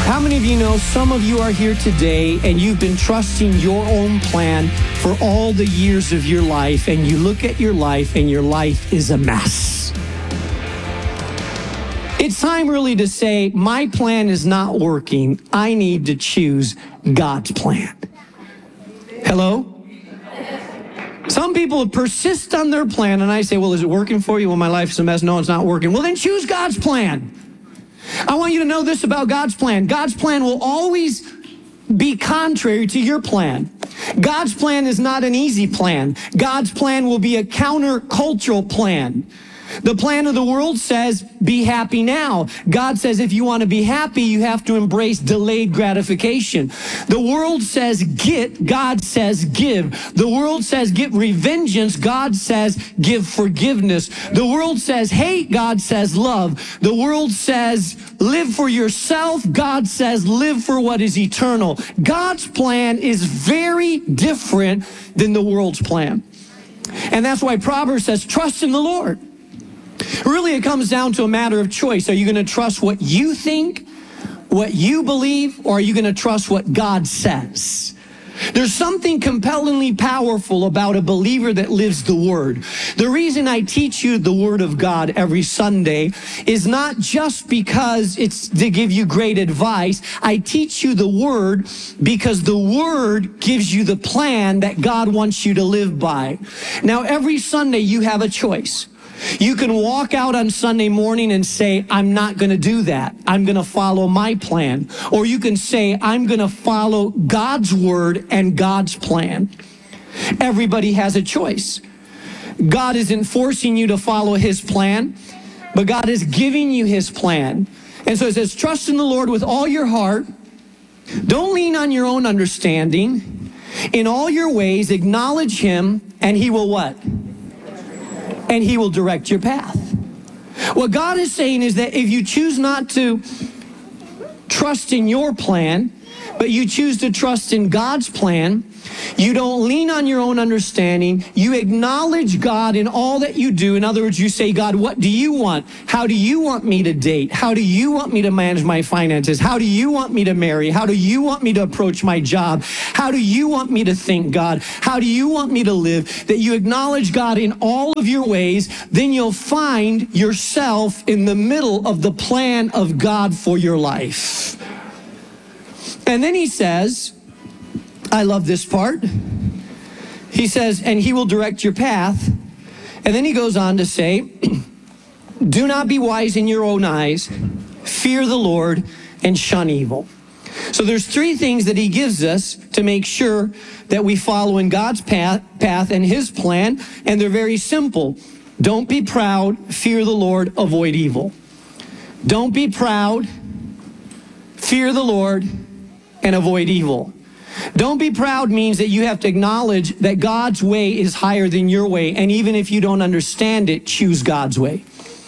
How many of you know some of you are here today and you've been trusting your own plan for all the years of your life, and you look at your life and your life is a mess? It's time really to say, my plan is not working. I need to choose God's plan. Hello? Some people persist on their plan, and I say, well, is it working for you? Well, my life is a mess. No, it's not working. Well, then choose God's plan. I want you to know this about God's plan. God's plan will always be contrary to your plan. God's plan is not an easy plan. God's plan will be a countercultural plan. The plan of the world says, be happy now. God says, if you want to be happy, you have to embrace delayed gratification. The world says get, God says give. The world says get revengeance, God says give forgiveness. The world says hate, God says love. The world says live for yourself, God says live for what is eternal. God's plan is very different than the world's plan. And that's why Proverbs says, trust in the Lord. Really, it comes down to a matter of choice. Are you going to trust what you think, what you believe, or are you going to trust what God says? There's something compellingly powerful about a believer that lives the Word. The reason I teach you the Word of God every Sunday is not just because it's to give you great advice. I teach you the Word because the Word gives you the plan that God wants you to live by. Now, every Sunday you have a choice. You can walk out on Sunday morning and say, I'm not going to do that. I'm going to follow my plan. Or you can say, I'm going to follow God's word and God's plan. Everybody has a choice. God isn't forcing you to follow his plan, but God is giving you his plan. And so it says, trust in the Lord with all your heart. Don't lean on your own understanding. In all your ways, acknowledge him, and he will what? And he will direct your path. What God is saying is that if you choose not to trust in your plan, but you choose to trust in God's plan, you don't lean on your own understanding. You acknowledge God in all that you do. In other words, you say, God, what do you want? How do you want me to date? How do you want me to manage my finances? How do you want me to marry? How do you want me to approach my job? How do you want me to think, God? How do you want me to live? That you acknowledge God in all of your ways, then you'll find yourself in the middle of the plan of God for your life. And then he says, I love this part. He says, and he will direct your path. And then he goes on to say, do not be wise in your own eyes, fear the Lord, and shun evil. So there's three things that he gives us to make sure that we follow in God's path and his plan. And they're very simple. Don't be proud, fear the Lord, avoid evil. Don't be proud, fear the Lord, and avoid evil. Don't be proud means that you have to acknowledge that God's way is higher than your way. And even if you don't understand it, choose God's way.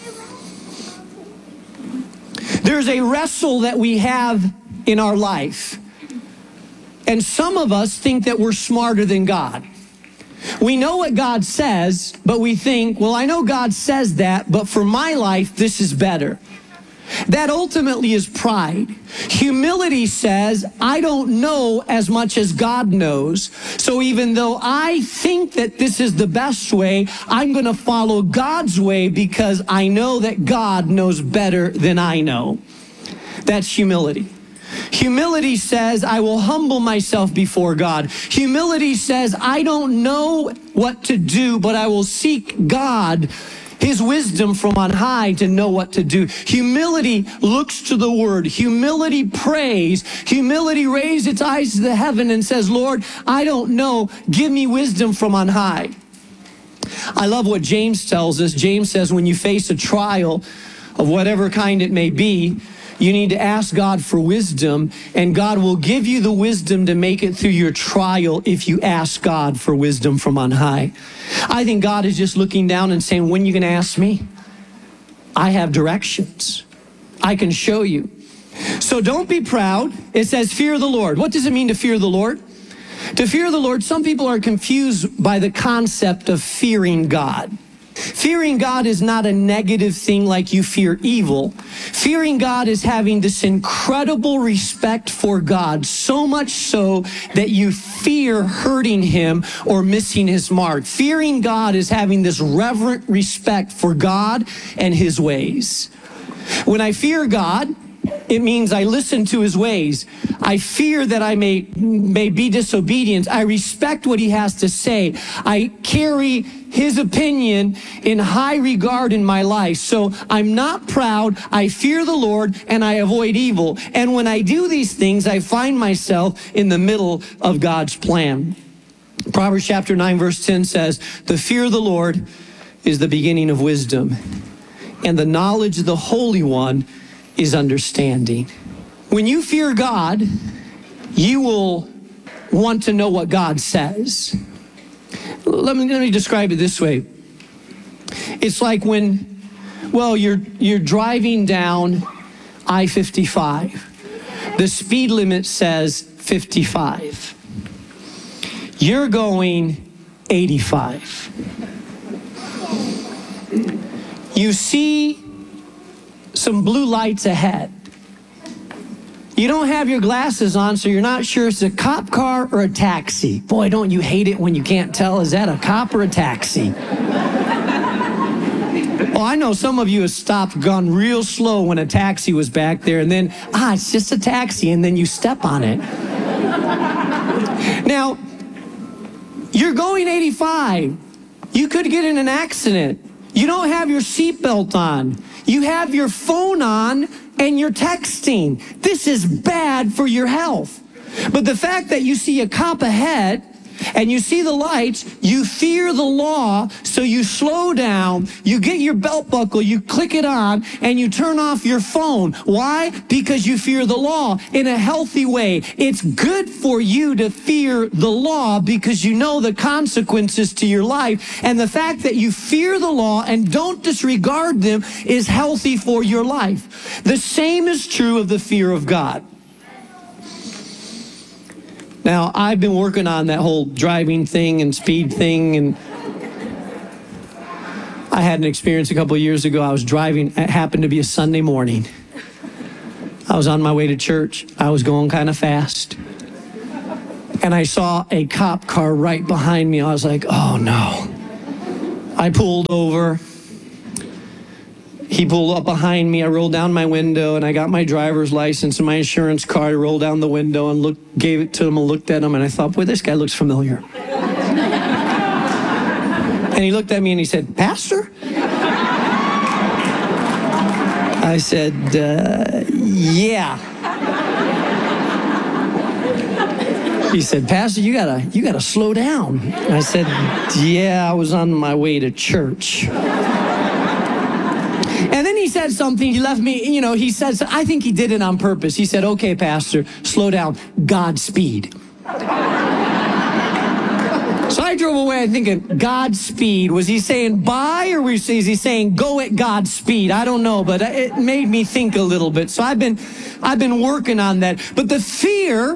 There's a wrestle that we have in our life. And some of us think that we're smarter than God. We know what God says, but we think, well, I know God says that, but for my life, this is better. That ultimately is pride. Humility says, I don't know as much as God knows. So even though I think that this is the best way, I'm going to follow God's way because I know that God knows better than I know. That's humility. Humility says, I will humble myself before God. Humility says, I don't know what to do, but I will seek God, his wisdom from on high, to know what to do. Humility looks to the word. Humility prays. Humility raises its eyes to the heaven and says, Lord, I don't know. Give me wisdom from on high. I love what James tells us. James says when you face a trial of whatever kind it may be, you need to ask God for wisdom, and God will give you the wisdom to make it through your trial if you ask God for wisdom from on high. I think God is just looking down and saying, when are you going to ask me? I have directions. I can show you. So don't be proud. It says fear the Lord. What does it mean to fear the Lord? To fear the Lord, some people are confused by the concept of fearing God. Fearing God is not a negative thing like you fear evil. Fearing God is having this incredible respect for God, so much so that you fear hurting him or missing his mark. Fearing God is having this reverent respect for God and his ways. When I fear God, it means I listen to his ways. I fear that I may be disobedient. I respect what he has to say. I carry his opinion in high regard in my life. So I'm not proud. I fear the Lord and I avoid evil. And when I do these things, I find myself in the middle of God's plan. Proverbs chapter 9, verse 10 says, "The fear of the Lord is the beginning of wisdom, and the knowledge of the Holy One is understanding." When you fear God, you will want to know what God says. Let me describe it this way. It's like when, you're driving down I-55. The speed limit says 55. You're going 85. You see some blue lights ahead. You don't have your glasses on, so you're not sure if it's a cop car or a taxi. Boy, don't you hate it when you can't tell, is that a cop or a taxi? Oh, I know some of you have stopped, gone real slow when a taxi was back there, and then, it's just a taxi, and then you step on it. Now, you're going 85. You could get in an accident. You don't have your seatbelt on. You have your phone on and you're texting. This is bad for your health. But the fact that you see a cop ahead and you see the lights, you fear the law, so you slow down, you get your belt buckle, you click it on, and you turn off your phone. Why? Because you fear the law in a healthy way. It's good for you to fear the law because you know the consequences to your life. And the fact that you fear the law and don't disregard them is healthy for your life. The same is true of the fear of God. Now, I've been working on that whole driving thing and speed thing, and I had an experience a couple of years ago. I was driving, it happened to be a Sunday morning. I was on my way to church. I was going kind of fast, and I saw a cop car right behind me. I was like, oh no. I pulled over. He pulled up behind me. I rolled down my window, and I got my driver's license and my insurance card. I rolled down the window and gave it to him and looked at him, and I thought, boy, this guy looks familiar. And he looked at me and he said, "Pastor?" I said, yeah. He said, "Pastor, you gotta slow down." I said, yeah, I was on my way to church. And then he said something, he left me, he said, I think he did it on purpose. He said, "Okay, Pastor, slow down, Godspeed." So I drove away thinking, Godspeed. Was he saying bye, or is he saying go at Godspeed? I don't know, but it made me think a little bit. So I've been working on that. But the fear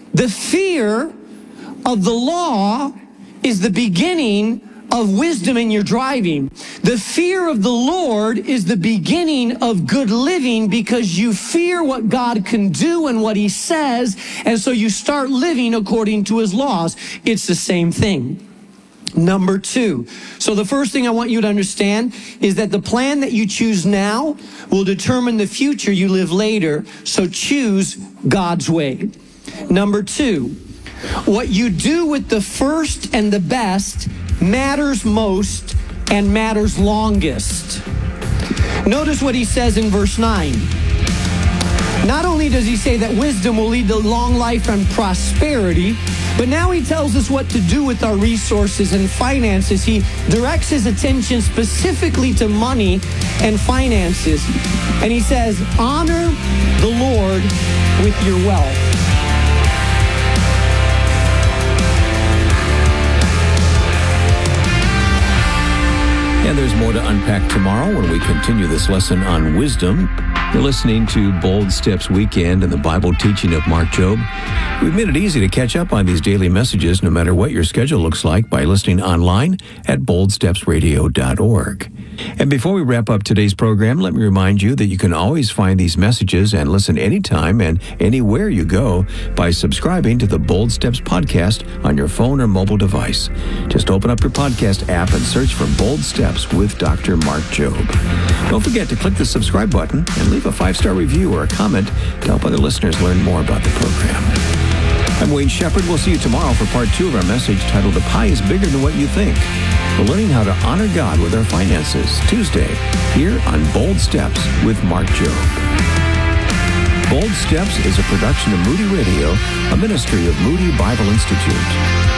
of the law is the beginning of wisdom in your driving. The fear of the Lord is the beginning of good living because you fear what God can do and what he says, and so you start living according to his laws. It's the same thing. Number two. So the first thing I want you to understand is that the plan that you choose now will determine the future you live later, so choose God's way. Number two, what you do with the first and the best matters most and matters longest. Notice what he says in verse 9. Not only does he say that wisdom will lead to long life and prosperity, but now he tells us what to do with our resources and finances. He directs his attention specifically to money and finances. And he says, honor the Lord with your wealth. And there's more to unpack tomorrow when we continue this lesson on wisdom. You're listening to Bold Steps Weekend and the Bible teaching of Mark Jobe. We've made it easy to catch up on these daily messages no matter what your schedule looks like by listening online at boldstepsradio.org. And before we wrap up today's program, let me remind you that you can always find these messages and listen anytime and anywhere you go by subscribing to the Bold Steps podcast on your phone or mobile device. Just open up your podcast app and search for Bold Steps with Dr. Mark Jobe. Don't forget to click the subscribe button and leave a 5-star review or a comment to help other listeners learn more about the program. I'm Wayne Shepherd. We'll see you tomorrow for part 2 of our message titled The Pie is Bigger Than What You Think. We're learning how to honor God with our finances, Tuesday, here on Bold Steps with Mark Jobe. Bold Steps is a production of Moody Radio, a ministry of Moody Bible Institute.